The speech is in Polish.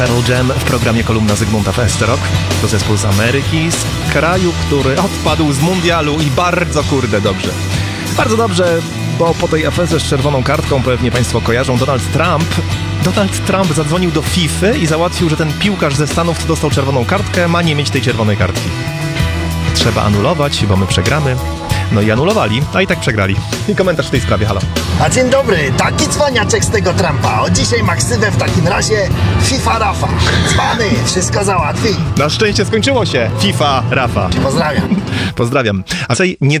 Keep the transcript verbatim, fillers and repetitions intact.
Pearl Jam w programie Kolumna Zygmunta Festerok. To zespół z Ameryki, z kraju, który odpadł z mundialu i bardzo kurde dobrze. Bardzo dobrze, bo po tej aferze z czerwoną kartką, pewnie Państwo kojarzą, Donald Trump Donald Trump zadzwonił do FIFA i załatwił, że ten piłkarz ze Stanów, co dostał czerwoną kartkę, ma nie mieć tej czerwonej kartki. Trzeba anulować, bo my przegramy. No i anulowali, a i tak przegrali. I komentarz w tej sprawie, halo. A dzień dobry, taki cwaniaczek z tego Trumpa. Od dzisiaj ma ksywę w takim razie FIFA Rafa. Cwany, wszystko załatwi. Na szczęście skończyło się FIFA Rafa. Pozdrawiam. Pozdrawiam. A co nie